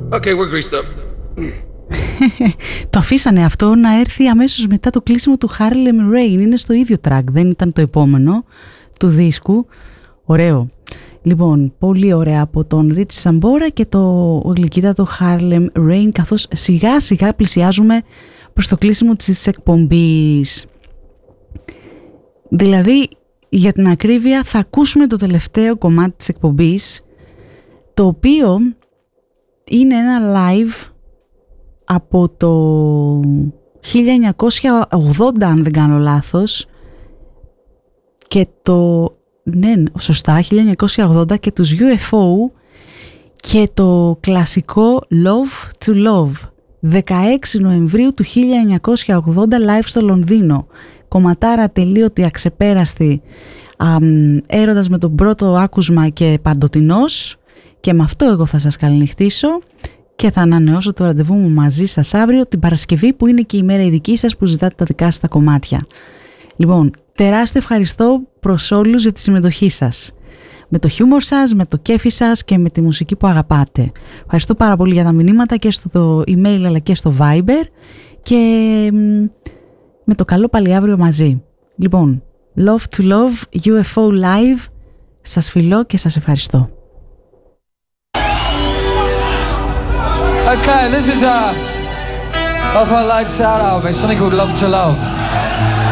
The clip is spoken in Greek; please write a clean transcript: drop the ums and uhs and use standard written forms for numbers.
Okay, we're greased up. Το αφήσανε αυτό να έρθει αμέσως μετά το κλείσιμο του Harlem Rain. Είναι στο ίδιο track, δεν ήταν το επόμενο του δίσκου. Ωραίο. Λοιπόν, πολύ ωραία από τον Ρίτσι Σαμπόρα και το γλυκύτατο Harlem Rain, καθώς σιγά σιγά πλησιάζουμε προς το κλείσιμο της εκπομπής. Δηλαδή, για την ακρίβεια, θα ακούσουμε το τελευταίο κομμάτι της εκπομπής, το οποίο είναι ένα live από το 1980, αν δεν κάνω λάθος, και ναι, σωστά, 1980, και τους UFO και το κλασικό Love to Love, 16 Νοεμβρίου του 1980, live στο Λονδίνο. Κομματάρα τελείωτη, αξεπέραστη, έρωτας με τον πρώτο άκουσμα και παντοτινός, και με αυτό εγώ θα σας καληνυχτήσω και θα ανανεώσω το ραντεβού μου μαζί σας αύριο την Παρασκευή, που είναι και η μέρα η δική σας που ζητάτε τα δικά σας τα κομμάτια. Λοιπόν, τεράστιο ευχαριστώ προς όλους για τη συμμετοχή σας, με το χιούμορ σας, με το κέφι σας και με τη μουσική που αγαπάτε. Ευχαριστώ πάρα πολύ για τα μηνύματα και στο email αλλά και στο Viber, και με το καλό πάλι αύριο μαζί. Λοιπόν, Love to Love, UFO Live, σας φιλώ και σας ευχαριστώ. Okay, this is off our lights out album. It's something called Love to Love.